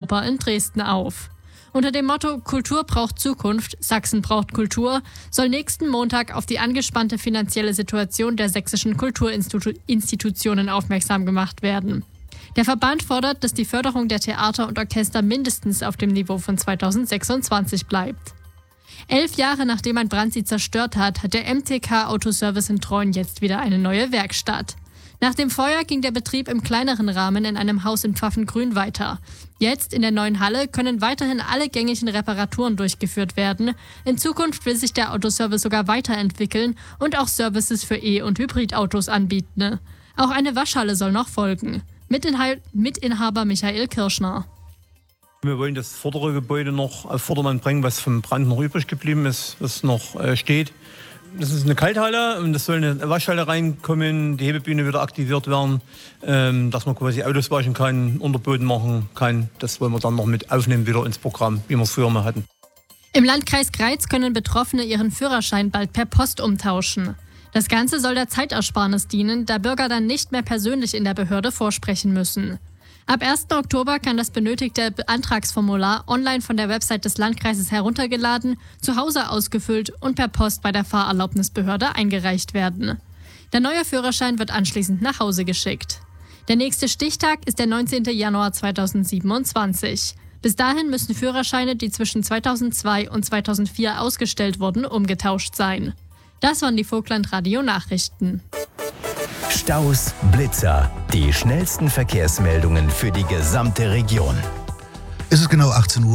Oper in Dresden auf. Unter dem Motto Kultur braucht Zukunft, Sachsen braucht Kultur soll nächsten Montag auf die angespannte finanzielle Situation der sächsischen Kulturinstitutionen aufmerksam gemacht werden. Der Verband fordert, dass die Förderung der Theater und Orchester mindestens auf dem Niveau von 2026 bleibt. 11 Jahre nachdem ein Brand sie zerstört hat, hat der MTK Autoservice in Treuen jetzt wieder eine neue Werkstatt. Nach dem Feuer ging der Betrieb im kleineren Rahmen in einem Haus in Pfaffengrün weiter. Jetzt in der neuen Halle können weiterhin alle gängigen Reparaturen durchgeführt werden. In Zukunft will sich der Autoservice sogar weiterentwickeln und auch Services für E- und Hybridautos anbieten. Auch eine Waschhalle soll noch folgen. Mitinhaber Michael Kirschner. Wir wollen das vordere Gebäude noch auf Vordermann bringen, was vom Brand noch übrig geblieben ist, was noch steht. Das ist eine Kalthalle und das soll eine Waschhalle reinkommen, die Hebebühne wieder aktiviert werden, dass man quasi Autos waschen kann, Unterboden machen kann. Das wollen wir dann noch mit aufnehmen wieder ins Programm, wie wir es früher mal hatten. Im Landkreis Greiz können Betroffene ihren Führerschein bald per Post umtauschen. Das Ganze soll der Zeitersparnis dienen, da Bürger dann nicht mehr persönlich in der Behörde vorsprechen müssen. Ab 1. Oktober kann das benötigte Antragsformular online von der Website des Landkreises heruntergeladen, zu Hause ausgefüllt und per Post bei der Fahrerlaubnisbehörde eingereicht werden. Der neue Führerschein wird anschließend nach Hause geschickt. Der nächste Stichtag ist der 19. Januar 2027. Bis dahin müssen Führerscheine, die zwischen 2002 und 2004 ausgestellt wurden, umgetauscht sein. Das waren die Vogtland Radio Nachrichten. Staus, Blitzer, die schnellsten Verkehrsmeldungen für die gesamte Region. Es ist genau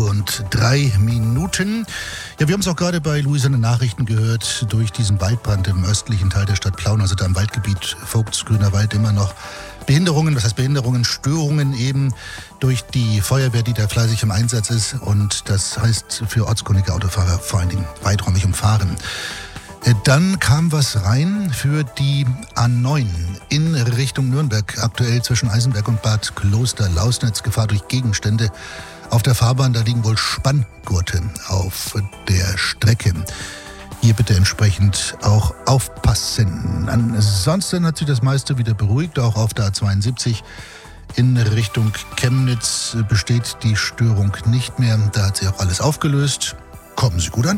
18:03. Ja, wir haben es auch gerade bei Luis in den Nachrichten gehört, durch diesen Waldbrand im östlichen Teil der Stadt Plauen, also da im Waldgebiet Vogtsgrüner Wald, immer noch Behinderungen, was heißt Behinderungen, Störungen eben durch die Feuerwehr, die da fleißig im Einsatz ist. Und das heißt für ortskundige Autofahrer vor allen Dingen weiträumig umfahren. Dann kam was rein für die A9 in Richtung Nürnberg, aktuell zwischen Eisenberg und Bad Kloster-Lausnitz, Gefahr durch Gegenstände auf der Fahrbahn. Da liegen wohl Spanngurte auf der Strecke. Hier bitte entsprechend auch aufpassen. Ansonsten hat sich das meiste wieder beruhigt, auch auf der A72 in Richtung Chemnitz besteht die Störung nicht mehr. Da hat sich auch alles aufgelöst. Kommen Sie gut an.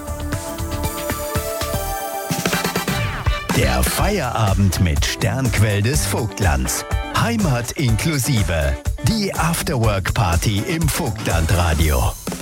Der Feierabend mit Sternquell des Vogtlands. Heimat inklusive. Die Afterwork-Party im Vogtlandradio.